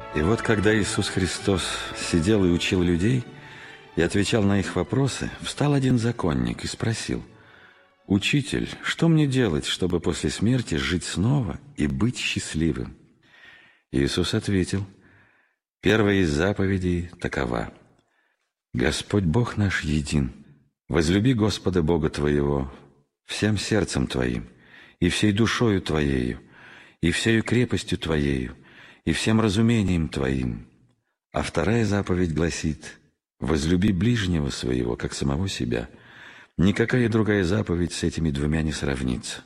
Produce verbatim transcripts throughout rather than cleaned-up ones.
И вот когда Иисус Христос сидел и учил людей, и отвечал на их вопросы, встал один законник и спросил: «Учитель, что мне делать, чтобы после смерти жить снова и быть счастливым?» Иисус ответил: «Первая из заповедей такова: Господь Бог наш един. Возлюби Господа Бога твоего всем сердцем твоим, и всей душою твоею, и всею крепостью твоею, и всем разумением твоим. А вторая заповедь гласит: возлюби ближнего своего, как самого себя. Никакая другая заповедь с этими двумя не сравнится».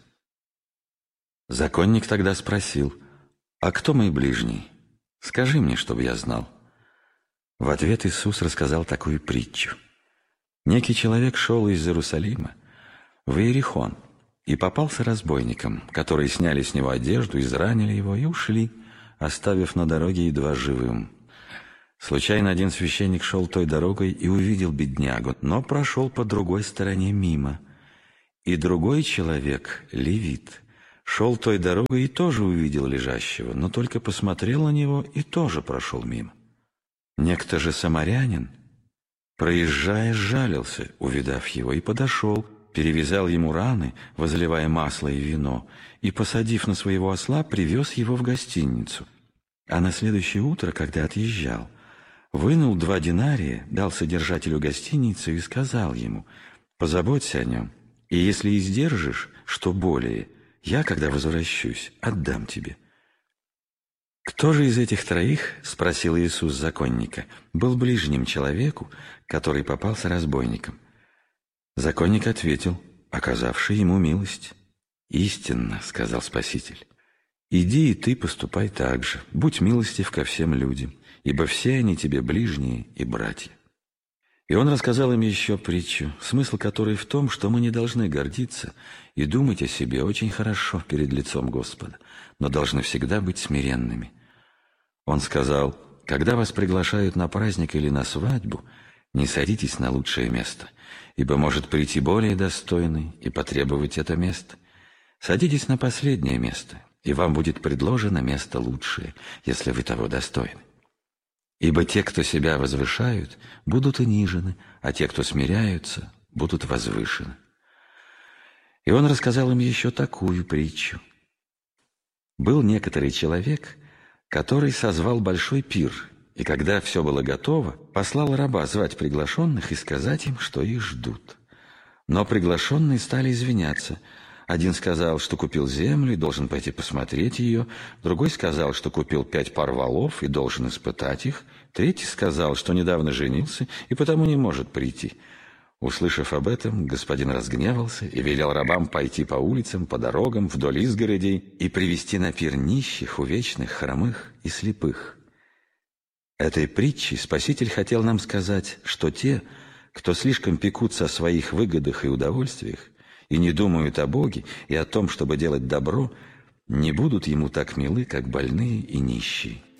Законник тогда спросил: «А кто мой ближний? Скажи мне, чтобы я знал». В ответ Иисус рассказал такую притчу. Некий человек шел из Иерусалима в Иерихон и попался разбойникам, которые сняли с него одежду, изранили его и ушли, оставив на дороге едва живым. Случайно один священник шел той дорогой и увидел беднягу, но прошел по другой стороне мимо. И другой человек, левит, шел той дорогой и тоже увидел лежащего, но только посмотрел на него и тоже прошел мимо. Некто же самарянин, проезжая, сжалился, увидав его, и подошел, перевязал ему раны, возливая масло и вино, и, посадив на своего осла, привез его в гостиницу. А на следующее утро, когда отъезжал, вынул два динария, дал содержателю гостиницы и сказал ему: «Позаботься о нем, и если издержишь, что более, я, когда возвращусь, отдам тебе». «Кто же из этих троих, — спросил Иисус законника, — был ближним человеку, который попался разбойником?» Законник ответил: «Оказавший ему милость». «Истинно, — сказал Спаситель, — иди и ты поступай так же, будь милостив ко всем людям, ибо все они тебе ближние и братья». И он рассказал им еще притчу, смысл которой в том, что мы не должны гордиться и думать о себе очень хорошо перед лицом Господа, но должны всегда быть смиренными. Он сказал: «Когда вас приглашают на праздник или на свадьбу, не садитесь на лучшее место, ибо может прийти более достойный и потребовать это место. Садитесь на последнее место, и вам будет предложено место лучшее, если вы того достойны. Ибо те, кто себя возвышают, будут унижены, а те, кто смиряются, будут возвышены». И он рассказал им еще такую притчу. Был некоторый человек, который созвал большой пир, и когда все было готово, послал раба звать приглашенных и сказать им, что их ждут. Но приглашенные стали извиняться. Один сказал, что купил землю и должен пойти посмотреть ее, другой сказал, что купил пять пар волов и должен испытать их, третий сказал, что недавно женился и потому не может прийти. Услышав об этом, господин разгневался и велел рабам пойти по улицам, по дорогам, вдоль изгородей и привести на пир нищих, увечных, хромых и слепых. Этой притчей Спаситель хотел нам сказать, что те, кто слишком пекутся о своих выгодах и удовольствиях, и не думают о Боге и о том, чтобы делать добро, не будут ему так милы, как больные и нищие.